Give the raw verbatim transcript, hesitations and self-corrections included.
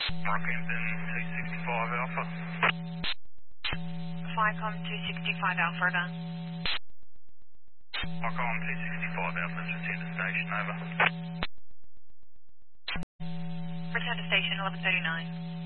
Rockhampton two sixty-five Alpha. Flycom two sixty-five Alpha, done. Rockhampton two sixty-five Alpha, return to station, over. Return to station eleven thirty-nine.